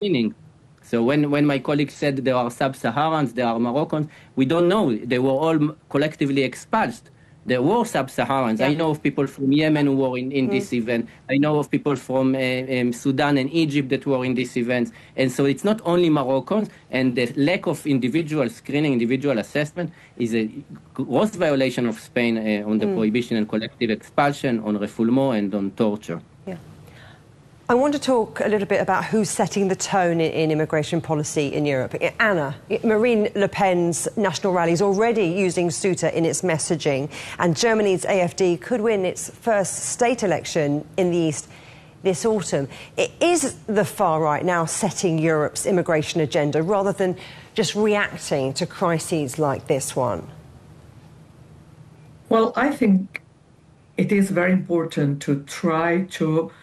screening. So when my colleagues said there are sub-Saharans, there are Moroccans, we don't know. They were all collectively expelled. There were sub-Saharans. Yeah. I know of people from Yemen who were in this event. I know of people from Sudan and Egypt that were in this event. And so it's not only Moroccans, and the lack of individual screening, individual assessment is a gross violation of Spain on the prohibition and collective expulsion, on refoulement, and on torture. I want to talk a little bit about who's setting the tone in immigration policy in Europe. Anna, Marine Le Pen's National Rally is already using Ceuta in its messaging, and Germany's AfD could win its first state election in the East this autumn. Is the far right now setting Europe's immigration agenda rather than just reacting to crises like this one? Well, I think it is very important to try to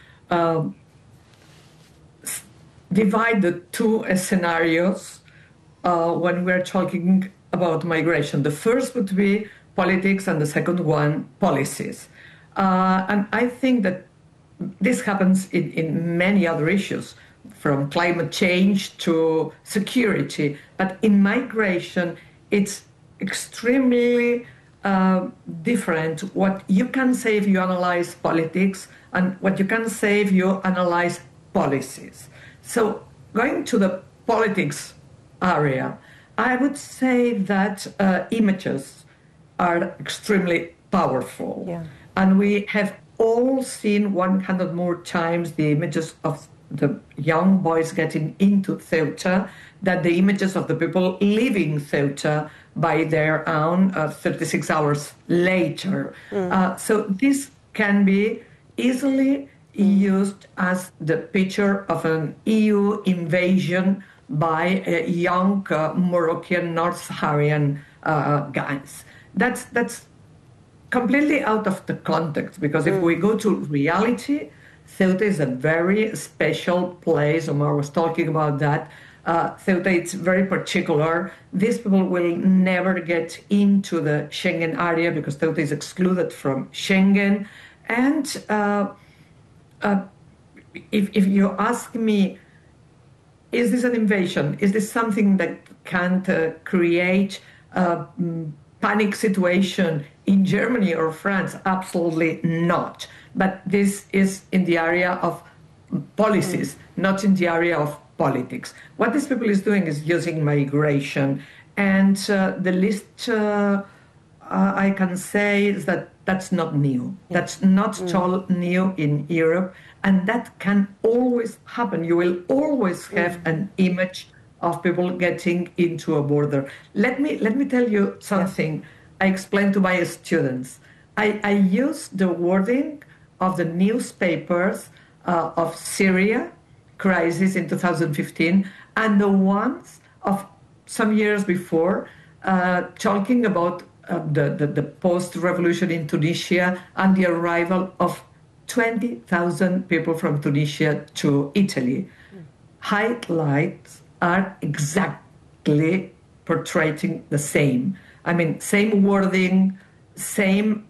divide the two scenarios when we're talking about migration. The first would be politics and the second one, policies. And I think that this happens in many other issues, from climate change to security. But in migration, it's extremely different what you can say if you analyze politics and what you can say if you analyze policies. So going to the politics area, I would say that images are extremely powerful. Yeah. And we have all seen 100 more times the images of the young boys getting into Ceuta than the images of the people leaving Ceuta by their own 36 hours later. So this can be easily used as the picture of an EU invasion by young Moroccan North Saharan guys. That's completely out of the context, because if we go to reality, Ceuta is a very special place. Omar was talking about that. Ceuta, it's very particular. These people will never get into the Schengen area because Ceuta is excluded from Schengen. And if you ask me, is this an invasion? Is this something that can create a panic situation in Germany or France? Absolutely not. But this is in the area of policies, not in the area of politics. What this people is doing is using migration. And the least I can say is that that's not new. That's not at all new in Europe. And that can always happen. You will always have an image of people getting into a border. Let me tell you something I explain to my students. I use the wording of the newspapers of Syria crisis in 2015 and the ones of some years before, talking about the post-revolution in Tunisia and the arrival of 20,000 people from Tunisia to Italy. Highlights are exactly portraying the same. I mean, same wording, same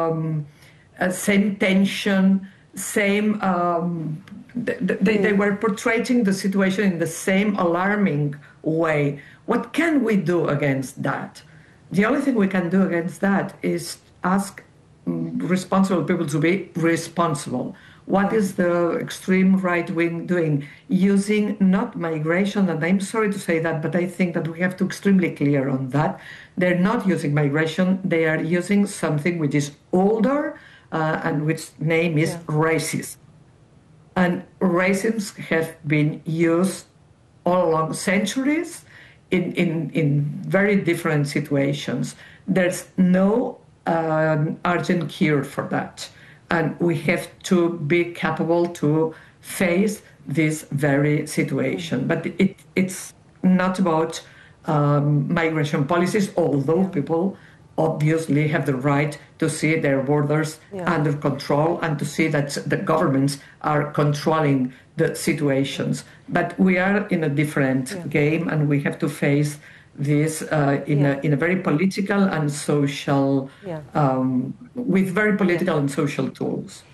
tension, same. They were portraying the situation in the same alarming way. What can we do against that? The only thing we can do against that is ask responsible people to be responsible. What is the extreme right wing doing? Using not migration, and I'm sorry to say that, but I think that we have to be extremely clear on that. They're not using migration, they are using something which is older and which name is racism. And racism have been used all along centuries in very different situations. There's no urgent cure for that. And we have to be capable to face this very situation. But it's not about migration policies, although people obviously have the right to see their borders under control and to see that the governments are controlling the situations. But we are in a different game, and we have to face this in a very political and social, with very political and social tools.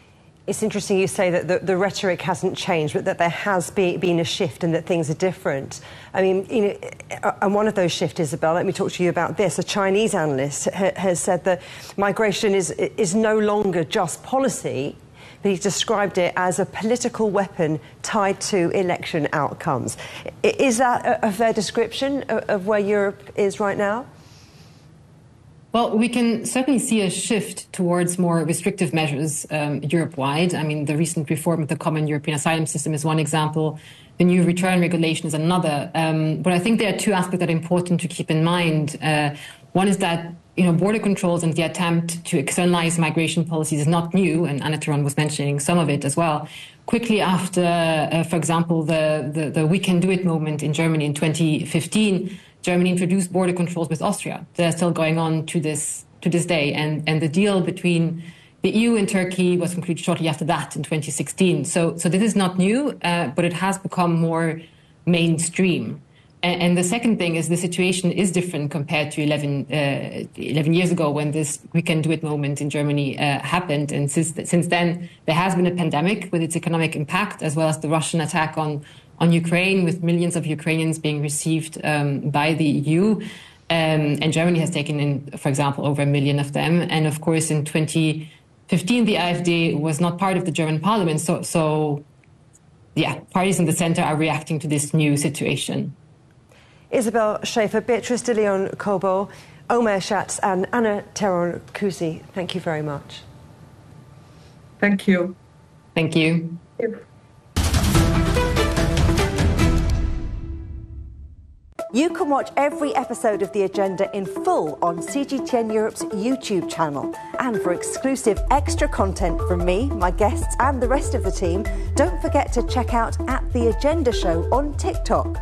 It's interesting you say that the rhetoric hasn't changed, but that there has been a shift and that things are different. I mean, and one of those shifts, Isabel, let me talk to you about this. A Chinese analyst has said that migration is no longer just policy, but he's described it as a political weapon tied to election outcomes. Is that a fair description of where Europe is right now? Well, we can certainly see a shift towards more restrictive measures Europe-wide. I mean, the recent reform of the Common European Asylum System is one example. The new return regulation is another. But I think there are two aspects that are important to keep in mind. One is that, border controls and the attempt to externalize migration policies is not new, and Anna Theron was mentioning some of it as well. Quickly after, for example, the We Can Do It movement in Germany in 2015, Germany introduced border controls with Austria. They're still going on to this day. And the deal between the EU and Turkey was concluded shortly after that in 2016. So this is not new, but it has become more mainstream. And the second thing is the situation is different compared to 11 years ago when this We Can Do It moment in Germany happened. And since then, there has been a pandemic with its economic impact, as well as the Russian attack on Ukraine, with millions of Ukrainians being received by the EU. And Germany has taken in, for example, over 1 million of them. And of course, in 2015, the AfD was not part of the German parliament. So parties in the center are reacting to this new situation. Isabel Schäfer, Beatrice de Leon-Cobo, Omer Schatz and Anna Theron-Kusi, thank you very much. Thank you. Thank you. You can watch every episode of The Agenda in full on CGTN Europe's YouTube channel. And for exclusive extra content from me, my guests and the rest of the team, don't forget to check out The Agenda Show on TikTok.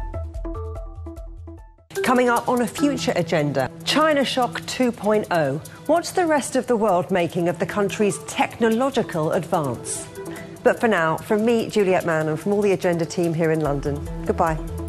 Coming up on a future agenda, China Shock 2.0. What's the rest of the world making of the country's technological advance? But for now, from me, Juliette Mann, and from all the Agenda team here in London, goodbye.